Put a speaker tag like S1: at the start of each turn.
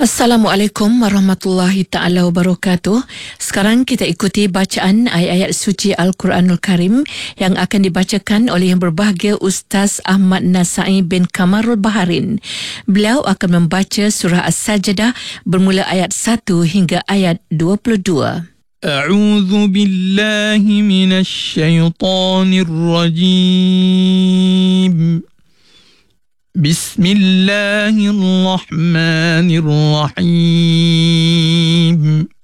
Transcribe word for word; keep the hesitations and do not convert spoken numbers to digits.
S1: Assalamualaikum warahmatullahi ta'ala wabarakatuh. Sekarang kita ikuti bacaan ayat-ayat suci Al-Quranul Karim yang akan dibacakan oleh yang berbahagia Ustaz Ahmad Nasai bin Kamarul Baharin. Beliau akan membaca surah As-Sajdah bermula ayat satu hingga ayat dua puluh dua.
S2: أعوذ بالله من الشيطان الرجيم بسم الله الرحمن الرحيم